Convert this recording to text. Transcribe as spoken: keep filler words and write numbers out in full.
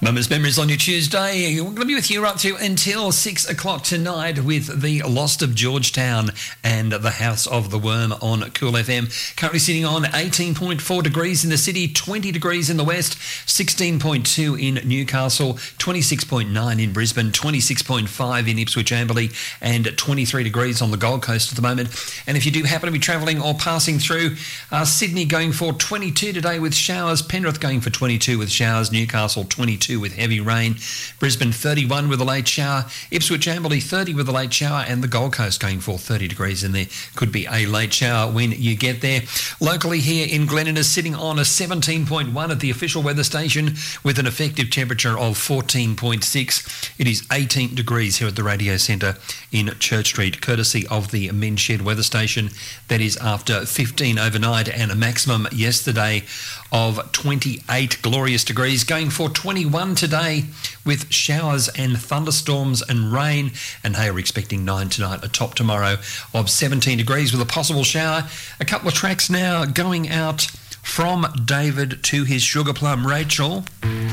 Moments Memories on your Tuesday. We're going to be with you up to until six o'clock tonight with the Lost of Georgetown and the House of the Worm on Cool F M. Currently sitting on eighteen point four degrees in the city, twenty degrees in the west, sixteen point two in Newcastle, twenty-six point nine in Brisbane, twenty-six point five in Ipswich Amberley, and twenty-three degrees on the Gold Coast at the moment. And if you do happen to be travelling or passing through, uh, Sydney going for twenty-two today with showers, Penrith going for twenty-two with showers, Newcastle twenty-two with heavy rain, Brisbane thirty-one with a late shower, Ipswich Amberley thirty with a late shower, and the Gold Coast going for thirty degrees in there. Could be a late shower when you get there. Locally here in Glennon is sitting on a seventeen point one at the official weather station with an effective temperature of fourteen point six. It is eighteen degrees here at the Radio Centre in Church Street, courtesy of the Men's Shed weather station. That is after fifteen overnight and a maximum yesterday of twenty-eight glorious degrees, going for twenty-one today with showers and thunderstorms and rain. And hey, we're expecting nine tonight, a top tomorrow of seventeen degrees with a possible shower. A couple of tracks now going out from David to his Sugar Plum Rachel.